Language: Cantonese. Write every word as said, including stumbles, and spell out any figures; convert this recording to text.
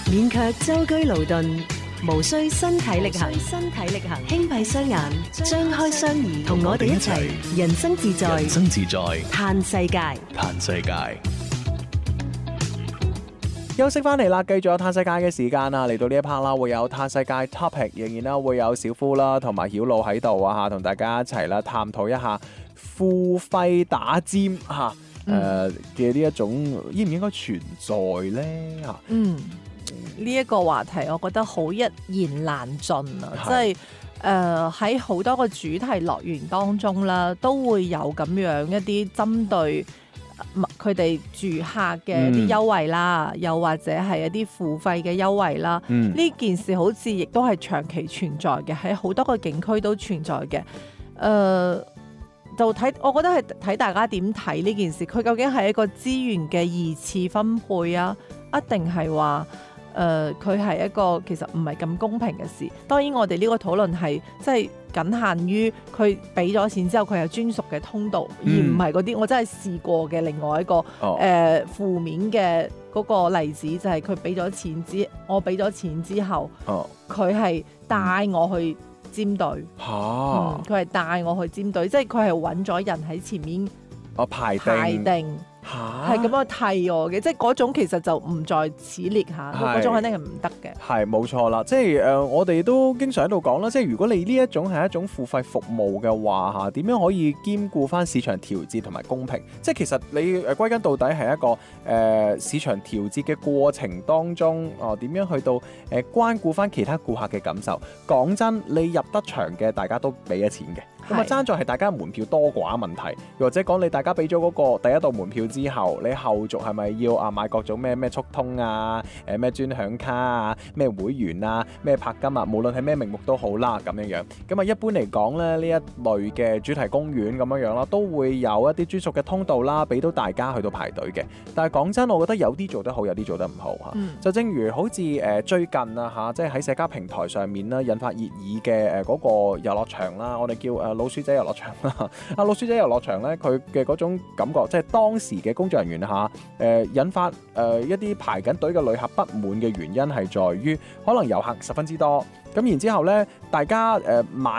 免卻舟車勞頓，無需身體力行，身體力行，輕閉雙眼，張開雙耳，同我哋一齊人生自在， 人生自在， 嘆世界， 嘆世界。 休息翻嚟啦，繼續有嘆世界嘅時間啦，嚟到呢一 part 啦，會有嘆世界 topic， 仍然啦會有小夫啦同埋曉露喺度啊嚇，同大家一齊啦探討一下付費打尖嚇誒嘅呢一種應唔應該存在咧嚇？ 嗯，呢一個話題我覺得好一言難盡啊，即係誒喺好多個主題樂園當中啦，都會有咁樣一啲針對佢哋住客嘅一啲優惠啦，嗯、又或者係一啲付費嘅優惠啦。呢、嗯、件事好似亦都係長期存在嘅，喺好多個景區都存在嘅。誒、呃，就睇，我覺得係睇大家點睇呢件事。佢究竟係一個資源嘅二次分配啊，一定係話誒佢係一個其實唔係咁公平嘅事。當然我哋呢個討論係即係僅限於佢俾咗錢之後佢有專屬嘅通道，嗯、而唔係嗰啲我真係試過嘅另外一個誒、哦呃、負面嘅嗰個例子，就係佢俾咗錢之我俾咗錢之後，佢係帶我去尖隊，佢係帶我去尖隊，即係佢係揾咗人喺前面排定。 排定係咁樣替我嘅，即係嗰種其實就唔在此列下，嗰種肯定係唔得嘅。 係冇錯啦，即係誒、呃，我哋都經常喺度講啦，即係如果你呢一種係一種付費服務嘅話嚇，點樣可以兼顧翻市場調節同埋公平？即係其實你誒歸根到底係一個誒、呃、市場調節嘅過程當中，哦、呃、點樣去到誒、呃、關顧翻其他顧客嘅感受？講真，你入得場嘅大家都俾咗錢嘅。咁啊，爭在係大家門票多寡問題，或者講你大家俾咗嗰個第一道門票之後，你後續係咪要啊買各種咩咩速通啊、誒咩專享卡啊、咩會員啊、咩拍金啊，無論係咩名目都好啦咁樣樣。咁啊，一般嚟講咧，呢一類嘅主題公園咁樣樣啦，都會有一啲專屬嘅通道啦，俾到大家去到排隊嘅。但係講真，我覺得有啲做得好，有啲做得唔好嚇。嗯、就正如好似誒最近啊嚇，即係喺社交平台上面啦，引發熱議嘅誒嗰個遊樂場啦，我哋叫誒老鼠仔遊樂場啦，啊老鼠仔遊樂場咧，佢嘅嗰種感覺，即係當時嘅工作人員嚇，誒、呃、引發誒、呃、一啲排緊隊嘅旅客不滿嘅原因係在於，可能遊客十分之多，咁然之後咧，大家誒、呃、買。